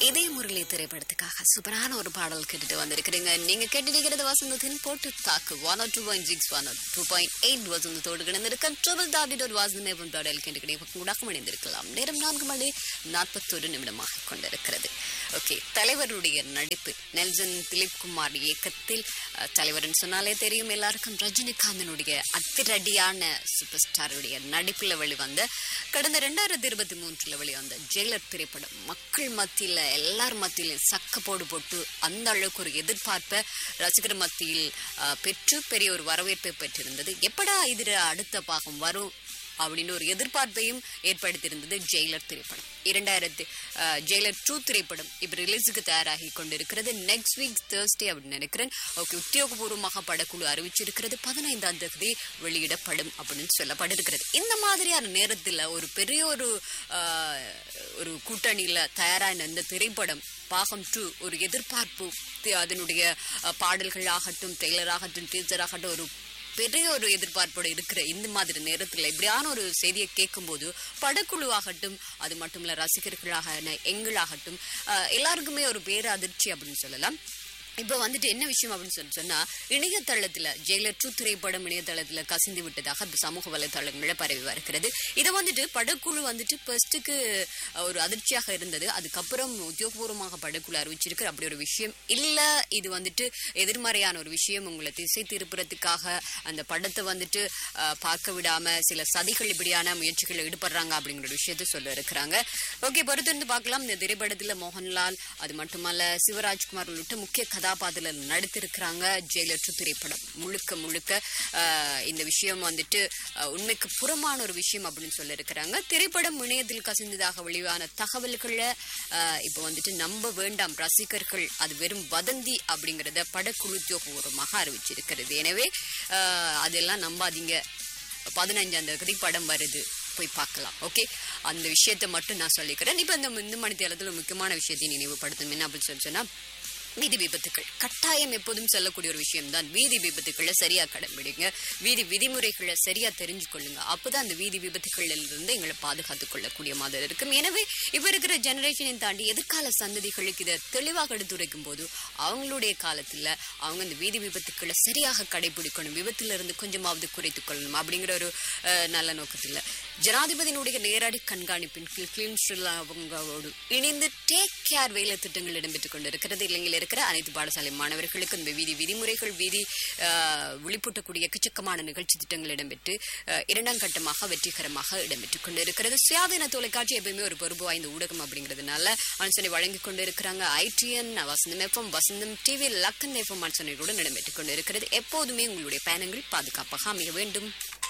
இதே முரளி திரைப்படத்துக்காக சூப்பரான ஒரு பாடல் கேட்டுட்டு வந்திருக்கிறீங்க. நீங்க கேட்டிருக்கிறது வசந்தத்தின் போட்டு தாக்கு 102.6 102.8 வசந்தத்தோடு கிடந்திருக்க www.vasantham.com கேட்டுக்கிட்டே இணைந்திருக்கலாம். நேரம் 4:41 கொண்டிருக்கிறது. ஓகே, தலைவருடைய நடிப்பு நெல்சன் திலீப் குமார் இயக்கத்தில், தலைவர்னு சொன்னாலே தெரியும் எல்லாருக்கும், ரஜினிகாந்தனுடைய அதிரடியான சூப்பர் ஸ்டாருடைய நடிப்புல வெளிவந்த கடந்த 2023 வெளிவந்த ஜெயிலர் திரைப்படம் மக்கள் மத்தியில எல்லார் மத்தியிலும் சக்க போட்டு அந்த அளவுக்கு ஒரு எதிர்பார்ப்பை ரசிகர் மத்தியில் பெற்று பெரிய ஒரு வரவேற்பை பெற்றிருந்தது. எப்படா இதுல அடுத்த பாகம் வரும் அப்படின்னு ஒரு எதிர்பார்ப்பையும் ஏற்படுத்தியிருந்தது ஜெயிலர் திரைப்படம். ஜெயிலர் 2 திரைப்படம் இப்ப ரிலீஸுக்கு தயாராகி கொண்டிருக்கிறது. நெக்ஸ்ட் வீக் Thursday அப்படின்னு நினைக்கிறேன். ஓகே, உத்தியோகபூர்வமாக படக்குழு அறிவிச்சிருக்கிறது. 15ஆம் தேதி வெளியிடப்படும் அப்படின்னு சொல்லப்பட்டிருக்கிறது. இந்த மாதிரியான நேரத்துல ஒரு பெரிய ஒரு கூட்டணியில தயாரான இந்த திரைப்படம் பாகம் 2 ஒரு எதிர்பார்ப்பு, அதனுடைய பாடல்கள் ஆகட்டும், ட்ரெய்லர் ஆகட்டும், டீசர் ஆகட்டும், ஒரு பெரிய ஒரு எதிர்பார்ப்போடு இருக்கிற இந்த மாதிரி நேரத்துல இப்படியான ஒரு செய்தியை கேட்கும் போது படக்குழுவாகட்டும், அது மட்டும் இல்ல ரசிகர்களாக எங்களாகட்டும் எல்லாருக்குமே ஒரு பேர அதிர்ச்சி அப்படின்னு சொல்லலாம். இப்ப வந்துட்டு என்ன விஷயம் அப்படின்னு சொன்னா, இணையதளத்துல ஜெயிலர் 2 திரைப்படம் இணையதளத்துல கசிந்து விட்டதாக சமூக வலைதளங்கள்ல பரவி வருகிறது. இதை வந்துட்டு படக்குழு வந்துட்டு ஃபர்ஸ்டுக்கு ஒரு அதிர்ச்சியாக இருந்தது. அதுக்கப்புறம் உத்தியோகபூர்வமாக படக்குழு அறிவிச்சிருக்கு அப்படி ஒரு விஷயம் இல்ல, இது வந்துட்டு எதிர்மறையான ஒரு விஷயம், உங்களை திசை திருப்புறதுக்காக அந்த படத்தை வந்துட்டு பார்க்க விடாம சில சதிகள் இப்படியான முயற்சிகள் ஈடுபடுறாங்க அப்படிங்கிற விஷயத்த சொல்ல இருக்கிறாங்க. ஓகே, பொறுத்திருந்து பார்க்கலாம். இந்த திரைப்படத்துல மோகன்லால், அது மட்டுமல்ல சிவராஜ்குமார் உள்ளிட்ட முக்கிய கதாபாத்திரத்தில் நடித்திருக்கிறாங்க. ஜெயிலர் 2 திரைப்படம் முழுக்க இந்த விஷயம் வந்துட்டு உண்மைக்கு புறமான ஒரு விஷயம் அப்படின்னு சொல்ல இருக்கிறாங்க. திரைப்படம் இணையத்தில் கசிந்ததாக வெளியான தகவல்களை இப்ப வந்துட்டு நம்ப வேண்டாம் ரசிகர்கள், அது வெறும் வதந்தி அப்படிங்கறத படக்குழு உத்தியோகபூர்வமாக அறிவிச்சிருக்கிறது. எனவே அதெல்லாம் நம்பாதீங்க. 15ஆம் தேதி படம் வருது, போய் பார்க்கலாம். ஓகே, அந்த விஷயத்தை மட்டும் நான் சொல்லிக்கிறேன். இப்ப இந்த மணித்தேலத்துல முக்கியமான விஷயத்தை நினைவுபடுத்தணும். என்ன அப்படின்னு சொன்னா, வீதி விபத்துக்கள் கட்டாயம் எப்போதும் சொல்லக்கூடிய ஒரு விஷயம் தான். வீதி விபத்துக்களை சரியா கடைபிடிங்க, வீதி விதிமுறைகளை சரியா தெரிஞ்சு கொள்ளுங்க. அப்பதான் அந்த வீதி விபத்துக்கள் இருந்து எங்களை பாதுகாத்துக் கொள்ளக்கூடிய மாதிரி இருக்கும். எனவே இப்ப இருக்கிற ஜெனரேஷனை தாண்டி எதிர்கால சந்ததிகளுக்கு இதை தெளிவாக எடுத்துரைக்கும் போது அவங்களுடைய காலத்துல அவங்க இந்த வீதி விபத்துக்களை சரியாக கடைபிடிக்கணும், விபத்துல இருந்து கொஞ்சமாவது குறைத்துக் கொள்ளணும் அப்படிங்கிற ஒரு நல்ல நோக்கத்துல ஜனாதிபதியினுடைய நேரடி கண்காணிப்பின் கீழ் கிளீன் ஸ்ரீலங்காவோடு இணைந்து டேக் கேர் வேலை திட்டங்கள் இடம்பெற்றுக் கொண்டிருக்கிறது. இலங்கையில் இருக்கிற அனைத்து பாடசாலை மாணவர்களுக்கு இந்த வீதி விதிமுறைகள், வீதி விழிப்பூட்டக்கூடிய எக்கச்சக்கமான நிகழ்ச்சி திட்டங்கள் இடம்பெற்று 2ஆம் கட்டமாக வெற்றிகரமாக இடம்பெற்றுக் கொண்டிருக்கிறது. சுயாதீன தொலைக்காட்சி எப்பயுமே ஒரு பொறுப்பு வாய்ந்த ஊடகம் அப்படிங்கிறதுனால அனுசனை வழங்கிக் கொண்டிருக்கிறாங்க. ITN, வசந்தம் FM, வசந்தம் TV, லக்கன் FM அனுசனைகளுடன் இடம்பெற்றுக் கொண்டிருக்கிறது. எப்போதுமே உங்களுடைய பயணங்கள் பாதுகாப்பாக அமைய வேண்டும்.